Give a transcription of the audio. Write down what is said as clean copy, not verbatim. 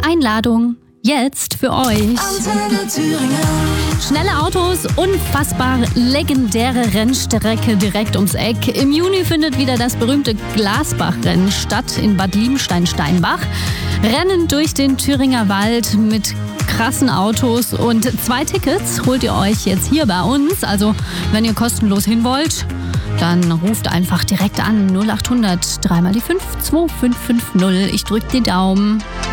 Einladung jetzt für euch. Antenne Thüringen. Schnelle Autos, unfassbar legendäre Rennstrecke direkt ums Eck. Im Juni findet wieder das berühmte Glasbach-Rennen statt in Bad Liebenstein-Steinbach. Rennen durch den Thüringer Wald mit krassen Autos und 2 Tickets holt ihr euch jetzt hier bei uns. Also wenn ihr kostenlos hin wollt, dann ruft einfach direkt an 0800 3 mal die 5 2550. Ich drück die Daumen.